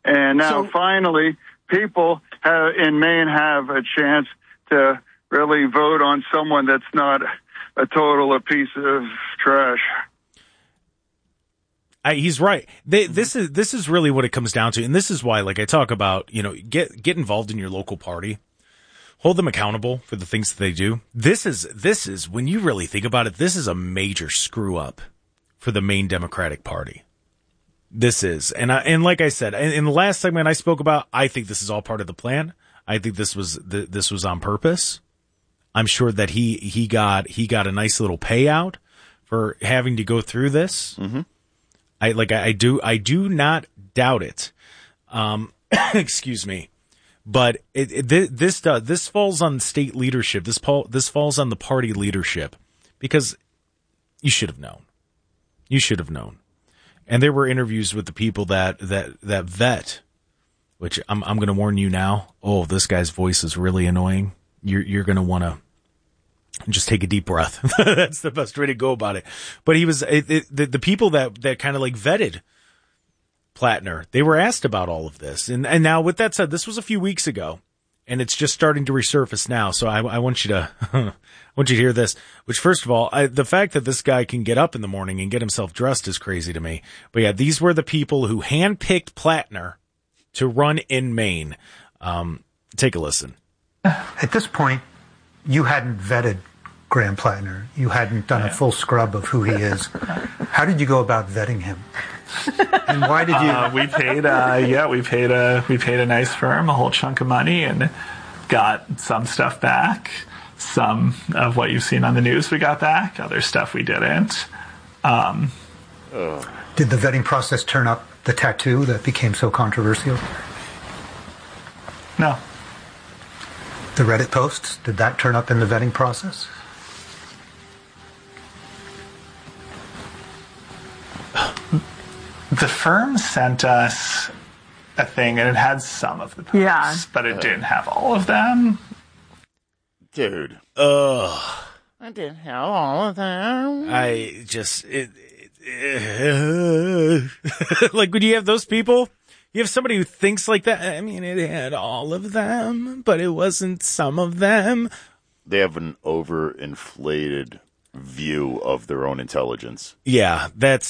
And now finally, people in Maine have a chance to really vote on someone that's not a piece of trash. He's right. This is really what it comes down to. And this is why, like I talk about, get involved in your local party. Hold them accountable for the things that they do. This is when you really think about it, this is a major screw up for the Maine Democratic Party. This is. And like I said, in the last segment I spoke about, I think this is all part of the plan. I think this was on purpose. I'm sure that he got a nice little payout for having to go through this. Mm-hmm. I do not doubt it. Excuse me. But this falls on state leadership. This falls on the party leadership, because you should have known. You should have known. And there were interviews with the people that vet, which I'm going to warn you now. Oh, this guy's voice is really annoying. You're going to want to just take a deep breath. That's the best way to go about it. But he was the people that kind of like vetted Plattner. They were asked about all of this, and now with that said, this was a few weeks ago, and it's just starting to resurface now. So I want you to I want you to hear this. Which, first of all, the fact that this guy can get up in the morning and get himself dressed is crazy to me. But yeah, these were the people who handpicked Plattner to run in Maine. Take a listen. At this point, you hadn't vetted Graham Plattner. You hadn't done a full scrub of who he is. How did you go about vetting him? And why did you? We paid a nice firm a whole chunk of money and got some stuff back. Some of what you've seen on the news we got back. Other stuff we didn't. Did the vetting process turn up the tattoo that became so controversial? No. The Reddit posts, did that turn up in the vetting process? The firm sent us a thing, and it had some of the posts, but it didn't have all of them. Dude. Ugh. I didn't have all of them. I just... like, when you have those people... You have somebody who thinks like that. I mean, it had all of them, but it wasn't some of them. They have an overinflated view of their own intelligence. Yeah,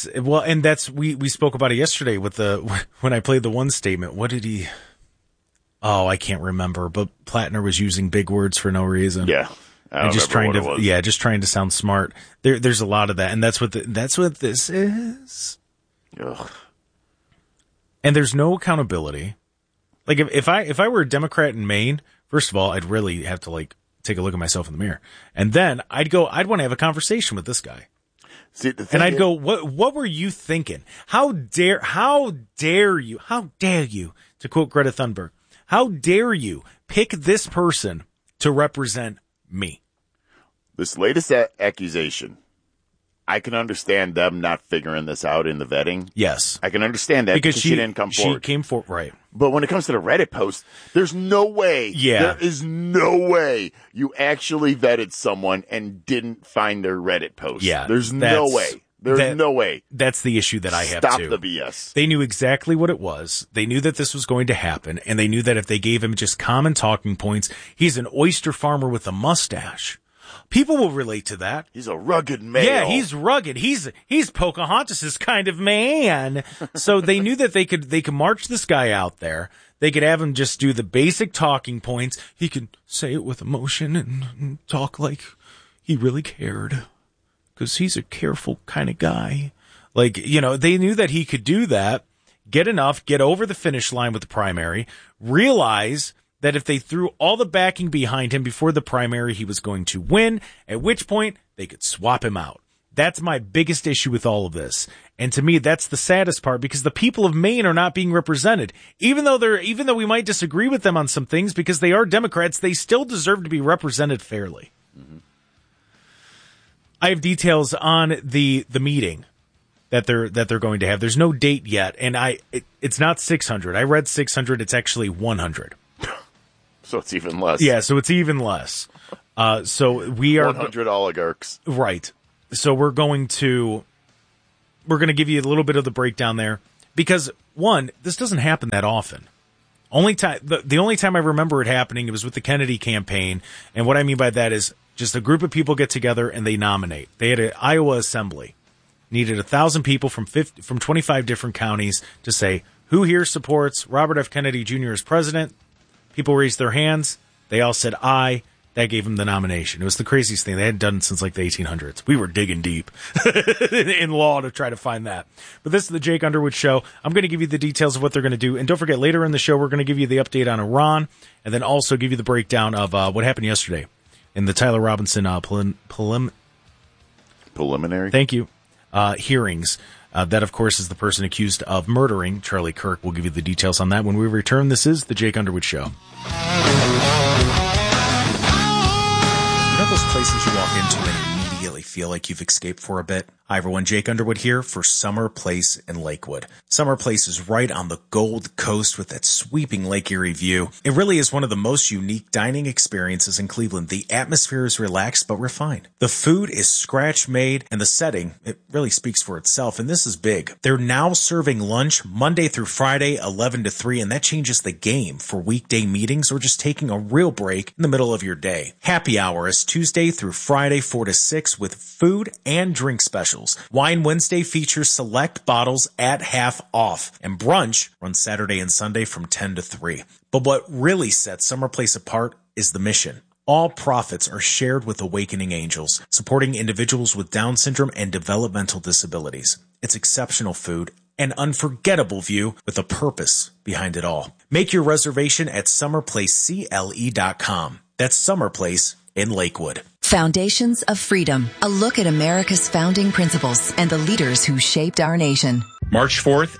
we spoke about it yesterday with when I played the one statement. What did he? Oh, I can't remember. But Plattner was using big words for no reason. Yeah, just trying to sound smart. There's a lot of that, and that's what this is. Ugh. And there's no accountability. Like if I were a Democrat in Maine, first of all, I'd really have to like take a look at myself in the mirror, and then I'd want to have a conversation with this guy. See, and I'd go, what were you thinking? How dare you? To quote Greta Thunberg, how dare you pick this person to represent me? This latest accusation. I can understand them not figuring this out in the vetting. Yes. I can understand that because she didn't come forward. She came forward, right. But when it comes to the Reddit post, there's no way. Yeah. There is no way you actually vetted someone and didn't find their Reddit post. Yeah. There's no way. There's no way. That's the issue that I have, too. Stop the BS. They knew exactly what it was. They knew that this was going to happen, and they knew that if they gave him just common talking points, he's an oyster farmer with a mustache. People will relate to that. He's a rugged male. Yeah, he's rugged. He's Pocahontas' kind of man. So they knew that they could march this guy out there. They could have him just do the basic talking points. He could say it with emotion and talk like he really cared, because he's a careful kind of guy. Like, they knew that he could do that, get over the finish line with the primary, realize that if they threw all the backing behind him before the primary, he was going to win, at which point they could swap him out. That's my biggest issue with all of this. And to me, that's the saddest part, because the people of Maine are not being represented. Even though we might disagree with them on some things, because they are Democrats, they still deserve to be represented fairly. Mm-hmm. I have details on the meeting that they're going to have. There's no date yet, and it's not 600. I read 600. It's actually 100. So it's even less. Yeah, so it's even less. So we are 100 oligarchs. Right. So we're going to give you a little bit of the breakdown there. Because, one, this doesn't happen that often. The only time I remember it happening, it was with the Kennedy campaign. And what I mean by that is just a group of people get together and they nominate. They had an Iowa assembly. Needed 1,000 people from 25 different counties to say, who here supports Robert F. Kennedy Jr. as president? People raised their hands. They all said aye. That gave him the nomination. It was the craziest thing. They hadn't done it since like the 1800s. We were digging deep in law to try to find that. But this is the Jake Underwood Show. I'm going to give you the details of what they're going to do. And don't forget, later in the show, we're going to give you the update on Iran and then also give you the breakdown of what happened yesterday in the Tyler Robinson preliminary. Thank you. Hearings. That, of course, is the person accused of murdering Charlie Kirk. We'll give you the details on that when we return. This is the Jake Underwood Show. You know those places you walk into and immediately feel like you've escaped for a bit? Hi everyone, Jake Underwood here for Summer Place in Lakewood. Summer Place is right on the Gold Coast with that sweeping Lake Erie view. It really is one of the most unique dining experiences in Cleveland. The atmosphere is relaxed but refined. The food is scratch made and the setting, it really speaks for itself, and this is big. They're now serving lunch Monday through Friday, 11 to 3, and that changes the game for weekday meetings or just taking a real break in the middle of your day. Happy hour is Tuesday through Friday, 4 to 6 with food and drink specials. Wine Wednesday features select bottles at half off, and brunch runs Saturday and Sunday from 10 to 3. But what really sets Summer Place apart is the mission. All profits are shared with Awakening Angels, supporting individuals with Down syndrome and developmental disabilities. It's exceptional food, an unforgettable view with a purpose behind it all. Make your reservation at summerplacecle.com. That's Summer Place in Lakewood. Foundations of Freedom, a look at America's founding principles and the leaders who shaped our nation. March 4th,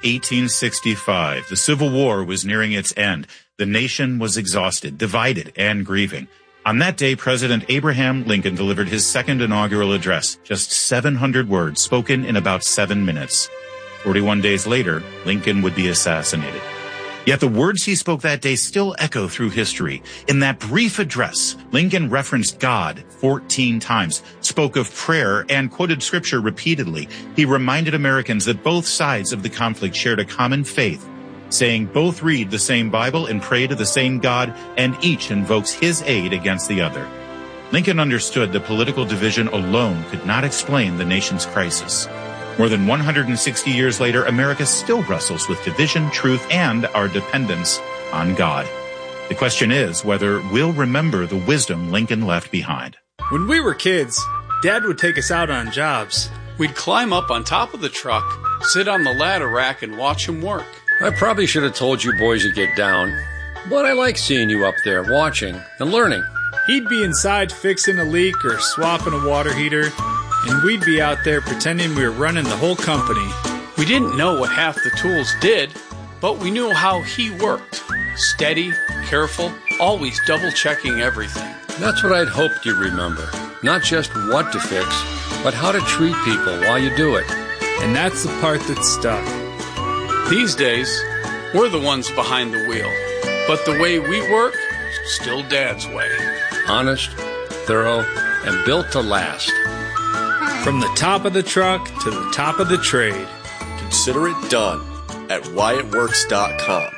1865. The Civil War was nearing its end. The nation was exhausted, divided, and grieving. On that day, President Abraham Lincoln delivered his second inaugural address, just 700 words spoken in about 7 minutes. 41 days later, Lincoln would be assassinated. Yet the words he spoke that day still echo through history. In that brief address, Lincoln referenced God 14 times, spoke of prayer, and quoted scripture repeatedly. He reminded Americans that both sides of the conflict shared a common faith, saying both read the same Bible and pray to the same God, and each invokes his aid against the other. Lincoln understood that political division alone could not explain the nation's crisis. More than 160 years later, America still wrestles with division, truth, and our dependence on God. The question is whether we'll remember the wisdom Lincoln left behind. When we were kids, Dad would take us out on jobs. We'd climb up on top of the truck, sit on the ladder rack, and watch him work. I probably should have told you boys to get down, but I like seeing you up there watching and learning. He'd be inside fixing a leak or swapping a water heater, and we'd be out there pretending we were running the whole company. We didn't know what half the tools did, but we knew how he worked. Steady, careful, always double-checking everything. That's what I'd hoped you'd remember. Not just what to fix, but how to treat people while you do it. And that's the part that stuck. These days, we're the ones behind the wheel. But the way we work, still Dad's way. Honest, thorough, and built to last. From the top of the truck to the top of the trade. Consider it done at WyattWorks.com.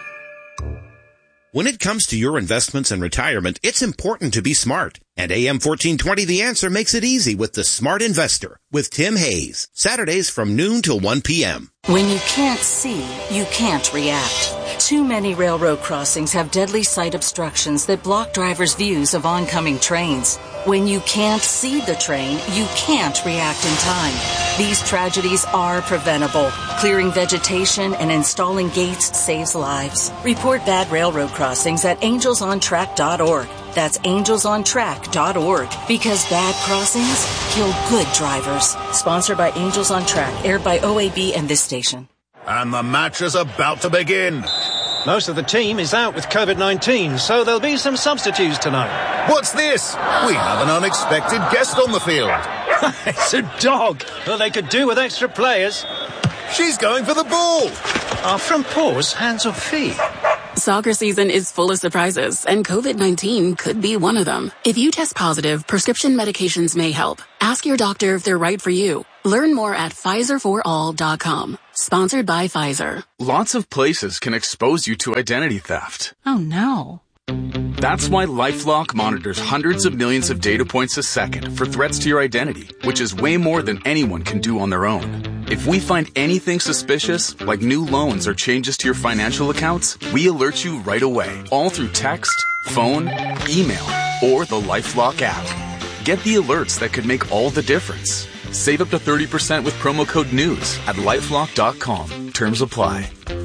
When it comes to your investments and retirement, it's important to be smart. And AM 1420 The Answer makes it easy with The Smart Investor with Tim Hayes. Saturdays from noon till 1 p.m. When you can't see, you can't react. Too many railroad crossings have deadly sight obstructions that block drivers' views of oncoming trains. When you can't see the train, you can't react in time. These tragedies are preventable. Clearing vegetation and installing gates saves lives. Report bad railroad crossings at angelsontrack.org. That's angelsontrack.org. Because bad crossings kill good drivers. Sponsored by Angels on Track, aired by OAB and this station. And the match is about to begin. Most of the team is out with COVID-19, so there'll be some substitutes tonight. What's this? We have an unexpected guest on the field. It's a dog. Well, they could do with extra players. She's going for the ball. Are from paws, hands or feet? Soccer season is full of surprises, and COVID-19 could be one of them. If you test positive, prescription medications may help. Ask your doctor if they're right for you. Learn more at PfizerForAll.com. Sponsored by Pfizer. Lots of places can expose you to identity theft. Oh no. That's why LifeLock monitors hundreds of millions of data points a second for threats to your identity, which is way more than anyone can do on their own. If we find anything suspicious, like new loans or changes to your financial accounts, we alert you right away, all through text, phone, email, or the LifeLock app. Get the alerts that could make all the difference. Save up to 30% with promo code NEWS at LifeLock.com. Terms apply.